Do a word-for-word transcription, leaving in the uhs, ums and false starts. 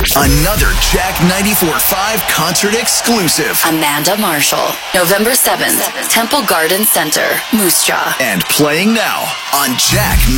Another Jack ninety-four point five concert exclusive. Amanda Marshall, November seventh, Temple Garden Center, Moose Jaw. And playing now on Jack